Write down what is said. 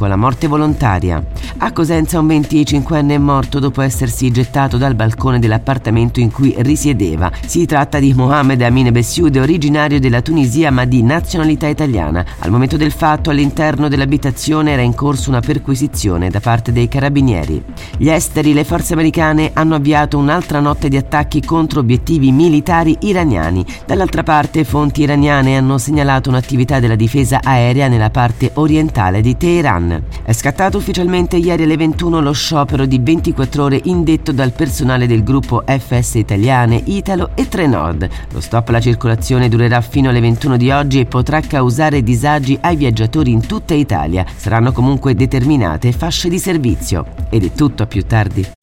medico alla morte volontaria. A Cosenza un 25enne è morto dopo essersi gettato dal balcone dell'appartamento in cui risiedeva. Si tratta di Mohamed Amin Bessioude, originario della Tunisia ma di nazionalità italiana. Al momento del fatto all'interno dell'abitazione era in corso una perquisizione da parte dei carabinieri. Gli esteri, le forze americane hanno avviato un'altra notte di attacchi contro obiettivi militari iraniani. Dall'altra parte fonti iraniane hanno segnalato un'attività della difesa aerea nella parte orientale di Teheran. È scattato ufficialmente ieri alle 21 lo sciopero di 24 ore indetto dal personale del gruppo FS Italiane, Italo e Trenord. Lo stop alla circolazione durerà fino alle 21 di oggi e potrà causare disagi ai viaggiatori in tutta Italia. Saranno comunque determinate fasce di servizio. Ed è tutto, a più tardi.